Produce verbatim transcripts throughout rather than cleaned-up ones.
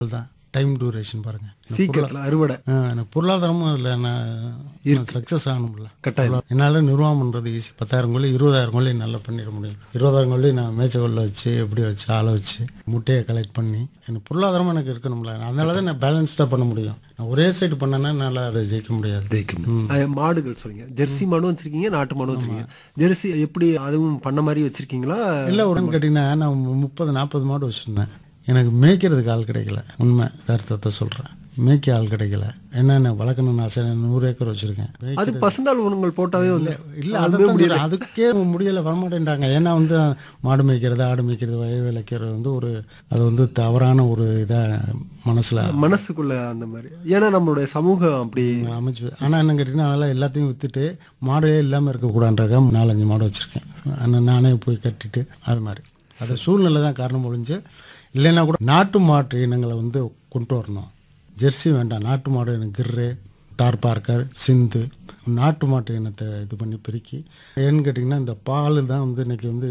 தான் time duration பாருங்க. சீக்கிரத்தில் அறுவடை. ஆ, எனக்கு பொருளாதாரமும் அதில் நான் சக்ஸஸ் ஆகணும்ல. கட்டாயம். என்னால் நிர்வாகம் பண்ணுறது ஈஸி. பத்தாயிரம் கோழி இருபதாயிரம் கோழி நல்லா பண்ணிட முடியும். இருபதாயிரம் கோழி நான் மேய்ச்சக்கொள்ள வச்சு எப்படி வச்சு ஆளை வச்சு முட்டையை கலெக்ட் பண்ணி எனக்கு பொருளாதாரமும் எனக்கு இருக்கணும்ல. அதனால தான் நான் பேலன்ஸ்டாக பண்ண முடியும். நான் ஒரே சைடு பண்ணேன்னா என்னால் அதை ஜெயிக்க முடியாது. ஜெயிக்க மாடுகள் சொல்றீங்க. ஜெர்சி மாடும் வச்சிருக்கீங்க, நாட்டு மாடும் வச்சிருக்கீங்க. ஜெர்சி எப்படி அதுவும் பண்ண மாதிரி வச்சிருக்கீங்களா? இல்லை, உடனே கேட்டிங்கன்னா நான் முப்பது நாற்பது மாடு வச்சுருந்தேன். எனக்கு மேய்க்கிறதுக்கு ஆள் கிடைக்கல. உண்மை அர்த்தத்தை சொல்கிறேன். மேய்க்க ஆள் கிடைக்கல. என்னென்ன வளர்க்கணும்னு ஆசை. நூறு ஏக்கர் வச்சுருக்கேன். அது பசுந்தாள் உணவுகள் போட்டாவே வந்து இல்லை, அது முடியல. அதுக்கே முடியலை, வரமாட்டேன்ட்டாங்க. ஏன்னா வந்து மாடு மேய்க்கிறது ஆடு மேய்க்கிறது வய விளைக்கிறது வந்து ஒரு அது வந்து தவறான ஒரு இதாக மனசில் மனசுக்குள்ள அந்த மாதிரி. ஏன்னா நம்மளுடைய சமூகம் அப்படி அமைச்சு. ஆனால் என்ன கேட்டிங்கன்னா அதெல்லாம் எல்லாத்தையும் விற்றுட்டு மாடே இல்லாமல் இருக்கக்கூடாதுன்றக்க நாலஞ்சு மாடு வச்சுருக்கேன். ஆனால் நானே போய் கட்டிட்டு அது மாதிரி அது சூழ்நிலை தான் காரணம் ஒழிஞ்சு. இல்லைன்னா கூட நாட்டு மாட்டு இனங்களை வந்து கொண்டு வரணும். ஜெர்சி வேண்டாம், நாட்டு மாடு எனக்கு கிர்ரு, டார்பார்க்கர், சிந்து நாட்டு மாட்டு இனத்தை இது பண்ணி பெருக்கி. ஏன்னு கேட்டிங்கன்னா இந்த பால் தான் வந்து இன்றைக்கி வந்து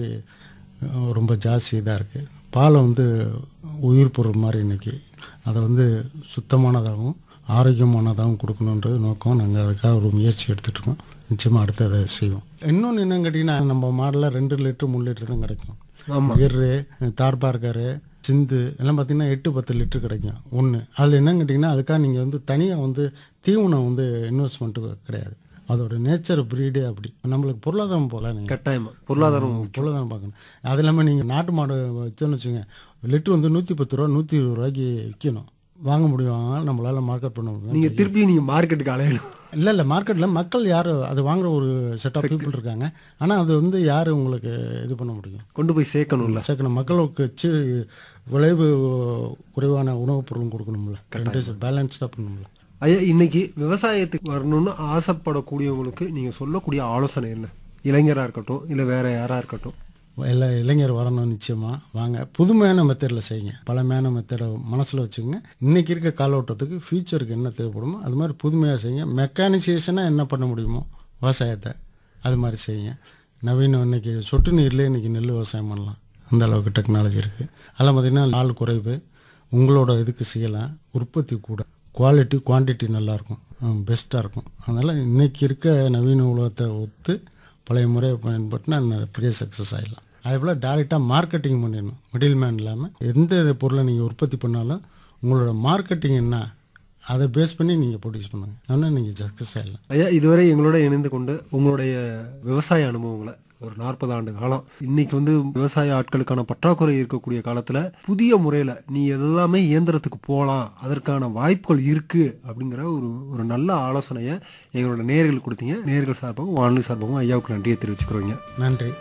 ரொம்ப ஜாஸ்தி இதாக இருக்குது. பாலை வந்து உயிர் பொருள் மாதிரி இன்றைக்கி அதை வந்து சுத்தமானதாகவும் ஆரோக்கியமானதாகவும் கொடுக்கணுன்றது நோக்கம். நாங்கள் அதுக்காக ஒரு முயற்சி எடுத்துகிட்ருக்கோம். நிச்சயமாக அடுத்து அதை செய்வோம். இன்னொன்று என்னன்னு கேட்டிங்கன்னா நம்ம மாடெல்லாம் ரெண்டு லிட்டரு மூணு லிட்டரு தான் கிடைக்கும். கிர்ரு, தார்பார்க்கரு, சிந்து எல்லாம் பார்த்தீங்கன்னா எட்டு பத்து லிட்டர் கிடைக்கும் ஒன்று. அதில் என்னன்னு கேட்டிங்கன்னா அதுக்காக நீங்கள் வந்து தனியாக வந்து தீவனம் வந்து இன்வெஸ்ட்மெண்ட்டு கிடையாது. அதோட நேச்சர் ப்ரீடே அப்படி. நம்மளுக்கு பொருளாதாரம் போகல. நீங்கள் கட்டாயமாக பொருளாதாரம் பொருளாதாரம் பார்க்கணும். அது இல்லாமல் நீங்கள் நாட்டு மாடு வச்சோன்னு வச்சுங்க, லிட்டர் வந்து நூற்றி பத்து ரூபா நூற்றி இருபது ரூபாய்க்கு விற்கணும். வாங்க முடியும், நம்மளால் மார்க்கெட் பண்ண முடியும். நீங்கள் திருப்பி நீங்கள் மார்க்கெட்டுக்கு அலையணும். இல்லை இல்லை மார்க்கெட்டில் மக்கள் யார் அது வாங்குற ஒரு செட் ஆஃப் பீப்புள் இருக்காங்க. ஆனால் அது வந்து யார் உங்களுக்கு இது பண்ண முடியும், கொண்டு போய் சேர்க்கணும்ல. சேர்க்கணும். மக்களுக்கு வச்சு விளைவு குறைவான உணவுப் பொருளும் கொடுக்கணும்ல. ரெண்டு பேலன்ஸ்டாக பண்ணணும்ல. ஐயா, இன்னைக்கு விவசாயத்துக்கு வரணும்னு ஆசைப்படக்கூடியவங்களுக்கு நீங்கள் சொல்லக்கூடிய ஆலோசனை என்ன? இளைஞராக இருக்கட்டும் இல்லை வேற யாராக இருக்கட்டும். எல்லா இளைஞர் வரணும். நிச்சயமாக வாங்க. புதுமையான மெத்தடில் செய்யுங்க. பழமையான மெத்தடை மனசில் வச்சுக்கோங்க. இன்றைக்கி இருக்க காலகட்டத்துக்கு ஃபியூச்சருக்கு என்ன தேவைப்படுமோ அது மாதிரி புதுமையாக செய்யுங்க. மெக்கானிசேஷனாக என்ன பண்ண முடியுமோ விவசாயத்தை அது மாதிரி செய்யுங்க. நவீனம் இன்றைக்கி சொட்டு நீர்லேயே இன்றைக்கி நெல் விவசாயம் பண்ணலாம். அந்த அளவுக்கு டெக்னாலஜி இருக்குது. அதெல்லாம் பார்த்திங்கன்னா ஆள் குறைவு, உங்களோட இதுக்கு செய்யலாம். உற்பத்தி கூட, குவாலிட்டி குவான்டிட்டி நல்லாயிருக்கும், பெஸ்ட்டாக இருக்கும். அதனால் இன்றைக்கி இருக்க நவீன உலகத்தை ஒத்து பழைய முறையை பயன்படுத்தினா பெரிய சக்ஸஸ் ஆகிடலாம். அதே போல் டேரெக்டாக மார்க்கெட்டிங் பண்ணிடணும். மிடில் மேன் இல்லாமல் எந்த பொருளை நீங்கள் உற்பத்தி பண்ணாலும் உங்களோட மார்க்கெட்டிங் என்ன அதை பேஸ் பண்ணி நீங்கள் ப்ரொடியூஸ் பண்ணுங்க. ஆனால் நீங்கள் சக்ஸஸ் ஆகிடலாம். ஐயா, இதுவரை எங்களோட இணைந்து கொண்டு உங்களுடைய விவசாய அனுபவங்களை ஒரு நாற்பது ஆண்டு காலம் இன்னைக்கு வந்து விவசாய ஆட்களுக்கான பற்றாக்குறை இருக்கக்கூடிய காலத்தில் புதிய முறையில் நீ எல்லாமே இயந்திரத்துக்கு போகலாம், அதற்கான வாய்ப்புகள் இருக்குது அப்படிங்கிற ஒரு ஒரு நல்ல ஆலோசனையை எங்களோட நேயர்கள் கொடுத்தீங்க. நேயர்கள் சார்பாகவும் வானொலி சார்பாகவும் ஐயாவுக்கு நன்றியை தெரிவிச்சுக்கிறோங்க. நன்றி.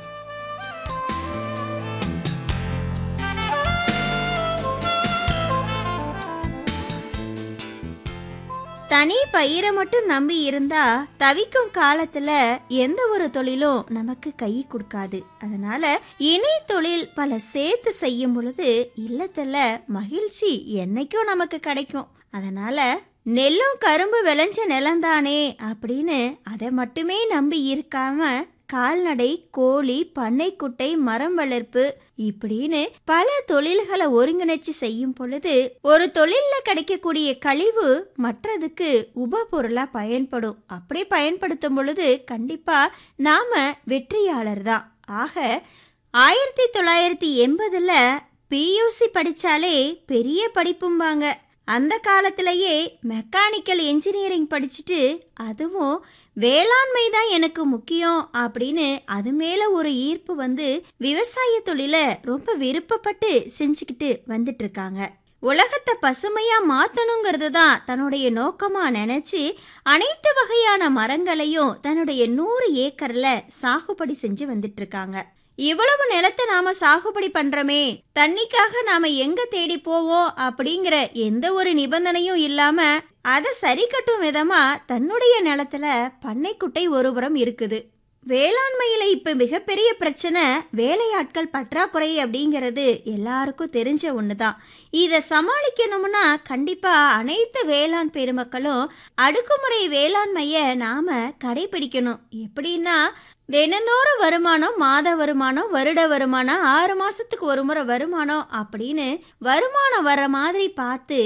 தனி பயிரை மட்டும் நம்பி இருந்தா தவிக்கும் காலத்துல எந்த ஒரு தொழிலும் நமக்கு கை கொடுக்காது. அதனால இணை தொழில் பல சேர்த்து செய்யும் பொழுது இல்லத்துல மகிழ்ச்சி என்னைக்கும் நமக்கு கிடைக்கும். அதனால நெல்லும் கரும்பு விளைஞ்ச நிலந்தானே அப்படின்னு அதை மட்டுமே நம்பி இருக்காம கால்நடை, கோழி, பண்ணைக்குட்டை, மரம் வளர்ப்பு இப்படின்னு பல தொழில்களை ஒருங்கிணைச்சு செய்யும் பொழுது ஒரு தொழில்ல கிடைக்கக்கூடிய கழிவு மற்றதுக்கு உப பொருளா பயன்படும். அப்படி பயன்படுத்தும் பொழுது கண்டிப்பா நாம வெற்றியாளர் தான். ஆக ஆயிரத்தி தொள்ளாயிரத்தி எண்பதுல பியூசி படிச்சாலே பெரிய படிப்பும்பாங்க. அந்த காலத்திலேயே மெக்கானிக்கல் இன்ஜினியரிங் படிச்சுட்டு அதுவும் வேளாண்மை தான் எனக்கு முக்கியம் அப்படின்னு அது மேல ஒரு ஈர்ப்பு வந்து விவசாய தொழிலை ரொம்ப விருப்பப்பட்டு செஞ்சுக்கிட்டு வந்துட்டு இருக்காங்க. உலகத்தை பசுமையா மாத்தணுங்கிறது தான் தன்னுடைய நோக்கமா நினைச்சு அனைத்து வகையான மரங்களையும் தன்னுடைய நூறு ஏக்கர்ல சாகுபடி செஞ்சு வந்துட்டு இருக்காங்க. இவ்வளவு நிலத்தை நாம சாகுபடி பண்றோமே, தண்ணிக்காக நாம எங்க தேடி போவோம் அப்படிங்கிற எந்த ஒரு நிபந்தனையும் இல்லாம அதை சரி கட்டும் விதமா தன்னுடைய நிலத்துல பண்ணைக்குட்டை ஒருபுறம் இருக்குது. வேளாண்மையில இப்ப மிகப்பெரிய பிரச்சனை வேலையாட்கள் பற்றாக்குறை அப்படிங்கிறது எல்லாருக்கும் தெரிஞ்ச ஒண்ணுதான். இதை சமாளிக்கணும்னா கண்டிப்பா அனைத்து வேளாண் பெருமக்களும் அடுக்குமுறை வேளாண்மைய நாம கடைபிடிக்கணும். எப்படின்னா தினந்தோறும் வருமானம், மாத வருமானம், வருட வருமானம், ஆறு மாசத்துக்கு ஒரு முறை வருமானம் அப்படின்னு வருமானம் வர்ற மாதிரி பார்த்து